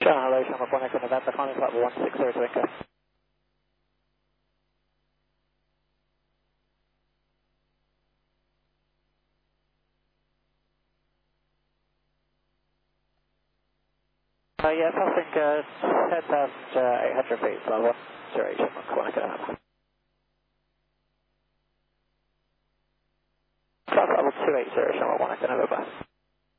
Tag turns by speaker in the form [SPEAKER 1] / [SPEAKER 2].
[SPEAKER 1] Hello, Shamrock 1 Echo November, climbing to level 160 to Inco. Yeah, passing 10,800 feet, level 108, Shamrock 1 Echo November. Level 280, Shamrock 1 Echo November.